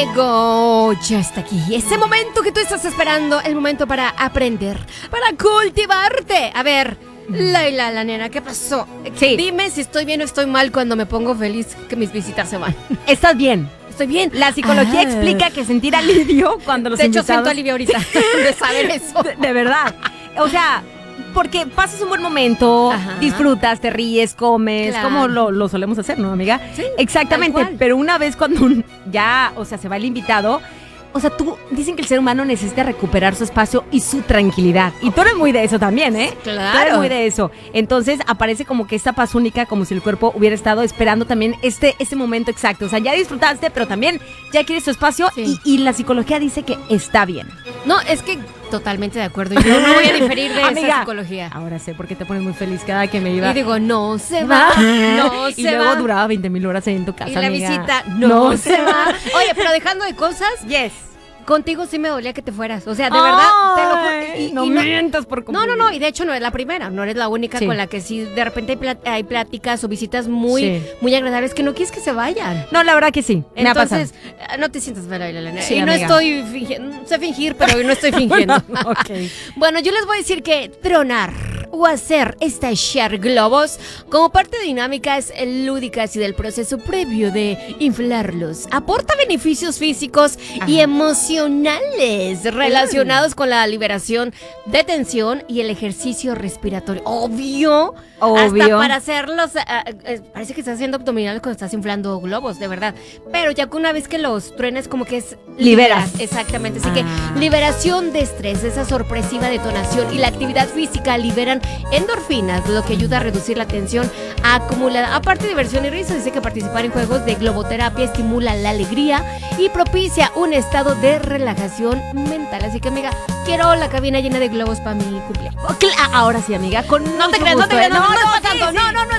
llegó, ya está aquí. Ese momento que tú estás esperando, el momento para aprender, para cultivarte. A ver, Laila, la nena, ¿qué pasó? Sí. Dime si estoy bien o estoy mal cuando me pongo feliz que mis visitas se van. Estás bien. Estoy bien. La psicología explica que sentir alivio cuando los De hecho, invitados... siento alivio ahorita de saber eso. De verdad. O sea, porque pasas un buen momento, Ajá. disfrutas, te ríes, comes, Claro. como lo solemos hacer, ¿no, amiga? Sí, exactamente. tal cual. Pero una vez cuando ya, o sea, se va el invitado, o sea, dicen que el ser humano necesita recuperar su espacio y su tranquilidad. Y tú eres muy de eso también, ¿eh? Claro. Tú eres muy de eso. Entonces aparece como que esta paz única, como si el cuerpo hubiera estado esperando también este momento exacto. O sea, ya disfrutaste, pero también ya quieres tu espacio Sí. y la psicología dice que está bien. No, es que totalmente de acuerdo. Yo no voy a diferir de esa Amiga, psicología. ahora sé por qué te pones muy feliz cada que me iba. Y digo, no se va, no y se luego va. duraba 20,000 horas en tu casa, Y la amiga. visita no se va. Oye, pero dejando de cosas, Yes. contigo sí me dolía que te fueras. O sea, de verdad, te lo juro. Ay, no mientas por completo. No, y de hecho no es la primera, no eres la única Sí. con la que sí de repente hay pláticas o visitas muy, Sí. muy agradables que no quieres que se vayan. No, la verdad que sí. Me ha pasado. Entonces, no te sientas mal, Elena. Sí, y no amiga. estoy fingiendo, sé fingir, pero no estoy fingiendo. Ok. Bueno, yo les voy a decir que tronar o hacer estallar globos como parte dinámicas lúdicas y del proceso previo de inflarlos aporta beneficios físicos y emocionales relacionados con la liberación de tensión y el ejercicio respiratorio. Obvio. Hasta para hacerlos, parece que estás haciendo abdominales cuando estás inflando globos, de verdad. Pero ya que una vez que los truenes, como que es... Liberas. Exactamente, así que liberación de estrés, esa sorpresiva detonación y la actividad física liberan endorfinas, lo que ayuda a reducir la tensión acumulada. Aparte de diversión y risa, dice que participar en juegos de globoterapia estimula la alegría y propicia un estado de relajación mental. Así que, amiga, quiero la cabina llena de globos para mi cumpleaños. Ahora sí, amiga. Con No te mucho creas, no te gusto, creas, ¿eh? no es para sí, tanto, sí. no es